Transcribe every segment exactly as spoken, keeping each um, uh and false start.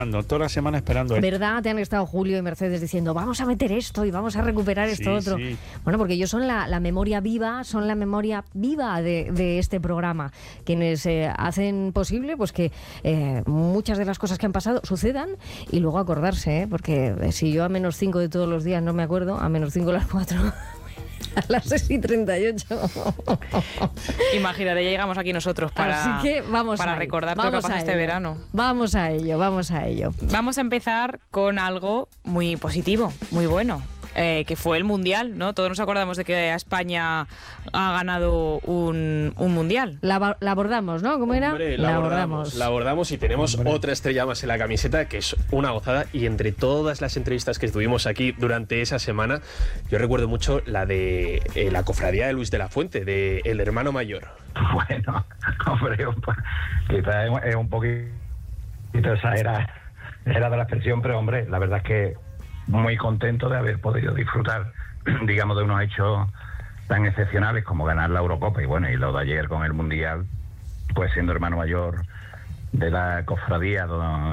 Toda la semana esperando esto. ¿Verdad? Te han estado Julio y Mercedes diciendo vamos a meter esto y vamos a recuperar esto sí, otro. Sí. Bueno, porque ellos son la, la memoria viva, son la memoria viva de, de este programa. Quienes eh, hacen posible pues que eh, muchas de las cosas que han pasado sucedan y luego acordarse, ¿eh? Porque si yo a menos cinco de todos los días no me acuerdo, a menos cinco a las cuatro... A las seis y treinta y ocho. Imagínate, ya llegamos aquí nosotros para, Así que vamos para a recordar vamos todo lo que pasa este ello. verano. Vamos a ello, vamos a ello. Vamos a empezar con algo muy positivo, muy bueno. Eh, que fue el Mundial, ¿no? Todos nos acordamos de que España ha ganado un, un Mundial. La, la abordamos, ¿no? ¿Cómo era? Hombre, la, la abordamos, abordamos. La abordamos y tenemos Hombre. otra estrella más en la camiseta, que es una gozada. Y entre todas las entrevistas que tuvimos aquí durante esa semana, yo recuerdo mucho la de eh, la cofradía de Luis de la Fuente, de El Hermano Mayor. Bueno, hombre, quizás es un poquito exagerada era de la expresión, pero hombre, la verdad es que muy contento de haber podido disfrutar, digamos, de unos hechos tan excepcionales como ganar la Eurocopa y bueno, y lo de ayer con el Mundial, pues siendo hermano mayor de la cofradía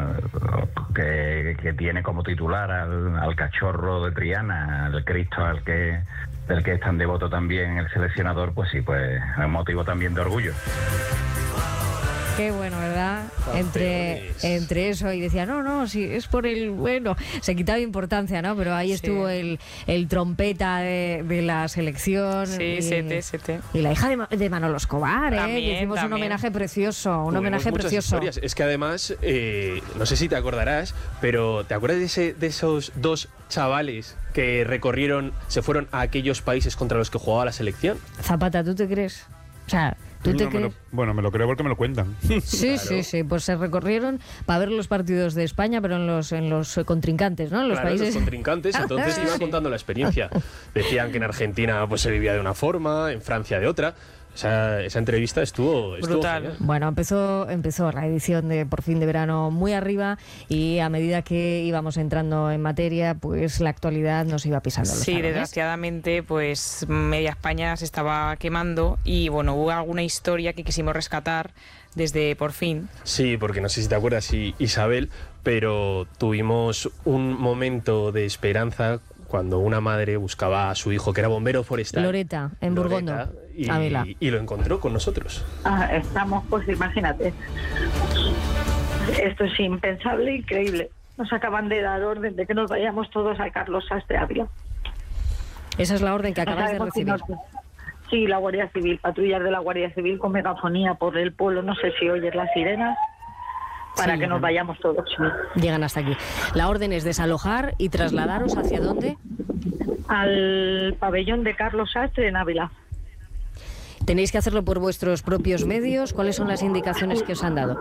que, que tiene como titular al, al cachorro de Triana, al Cristo al que del que es tan devoto también el seleccionador, pues sí, pues es un motivo también de orgullo. Qué bueno, ¿verdad? Entre, entre eso y decía, no, no, si es por el bueno, se quitaba importancia, ¿no? Pero ahí estuvo sí. el, el trompeta de, de la selección. Sí, y, sete, sete. Y la hija de, de Manolo Escobar, también, ¿eh? Que hicimos también. un homenaje precioso, un Tuvimos homenaje muchas precioso. Historias. Es que además, eh, no sé si te acordarás, pero ¿te acuerdas de, ese, de esos dos chavales que recorrieron, se fueron a aquellos países contra los que jugaba la selección? Zapata, ¿tú te crees? O sea... ¿Tú te no me lo, bueno, me lo creo porque me lo cuentan. Sí, claro. sí, sí. Pues se recorrieron para ver los partidos de España, pero en los en los contrincantes, ¿no? En los claro, países. los contrincantes. Entonces iba contando la experiencia. Decían que en Argentina pues se vivía de una forma, en Francia de otra. Esa, esa entrevista estuvo, estuvo brutal. Genial. Bueno, empezó empezó la edición de Por Fin de Verano muy arriba y a medida que íbamos entrando en materia, pues la actualidad nos iba pisando los Sí, talones. Desgraciadamente, pues media España se estaba quemando y bueno, hubo alguna historia que quisimos rescatar desde Por Fin. Sí, porque no sé si te acuerdas, Isabel, pero tuvimos un momento de esperanza cuando una madre buscaba a su hijo, que era bombero forestal. Loreta, en Loreta, Burgondo. Y, y, y lo encontró con nosotros. Ah, estamos, pues imagínate. Esto es impensable, increíble. Nos acaban de dar orden de que nos vayamos todos a Carlos Sastre Ávila. Esa es la orden que acabas de recibir. Sí, la Guardia Civil, patrullas de la Guardia Civil con megafonía por el pueblo, no sé si oyes las sirenas, para sí, que nos vayamos todos. Llegan hasta aquí. La orden es desalojar y trasladaros ¿hacia dónde? Al pabellón de Carlos Sastre en Ávila. ¿Tenéis que hacerlo por vuestros propios medios? ¿Cuáles son las indicaciones que os han dado?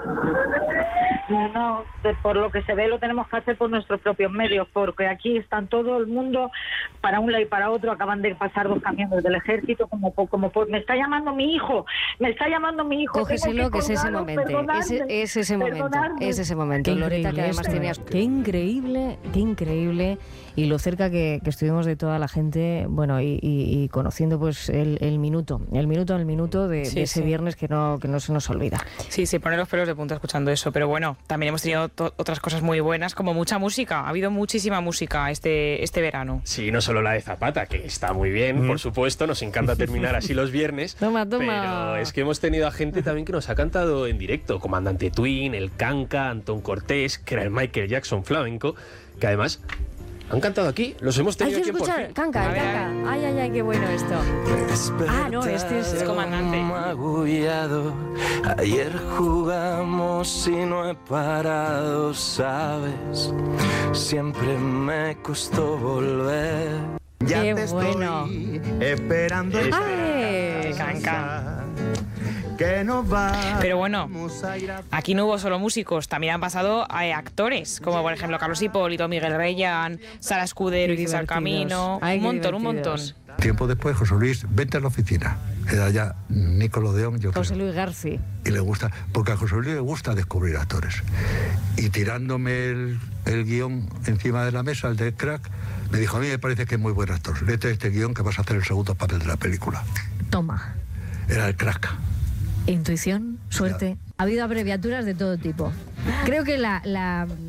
No, por lo que se ve lo tenemos que hacer por nuestros propios medios, porque aquí están todo el mundo para un lado y para otro. Acaban de pasar dos camiones del ejército, como como por, me está llamando mi hijo, me está llamando mi hijo. Cógeselo, que, que es ese momento, es, es ese momento, es ese momento. Loreta, que además tenías, qué increíble, qué increíble, y lo cerca que, que estuvimos de toda la gente, bueno, y, y, y conociendo pues el, el minuto, el minuto al minuto de, sí, de ese sí. viernes que no, que no se nos olvida. Sí, se ponen los pelos de punta escuchando eso, pero bueno, también hemos tenido to- otras cosas muy buenas, como mucha música. Ha habido muchísima música este, este verano. Sí, no solo la de Zapata, que está muy bien, mm. por supuesto, nos encanta terminar así los viernes. Toma, toma. Pero es que hemos tenido a gente también que nos ha cantado en directo. Comandante Twin, el Canca, Antón Cortés, que era el Michael Jackson flamenco, que además han cantado aquí, los hemos tenido aquí en Por Fin. Canca, Canca. Ay, ay, ay, qué bueno esto. Ah, no, este es, es comandante. Magullado. Ayer jugamos y no he parado, ¿sabes? Siempre me costó volver. Ya qué te bueno. Estoy esperando. Ay, Canca. Que no va. Pero bueno, aquí no hubo solo músicos, también han pasado eh, actores, como por ejemplo Carlos Hipólito, Miguel Reyán, Sara Escudero y César Camino. Ay, un montón, divertidos. un montón. Tiempo después, José Luis, vente a la oficina. Era ya Nickelodeon, yo José creo. Luis García. Y le gusta, porque a José Luis le gusta descubrir actores. Y tirándome el, el guión encima de la mesa, el de Crack, me dijo, a mí me parece que es muy buen actor. Léete este guión que vas a hacer el segundo papel de la película. Toma. Era el Crack. Intuición, suerte. Ha habido abreviaturas de todo tipo. Creo que la, la,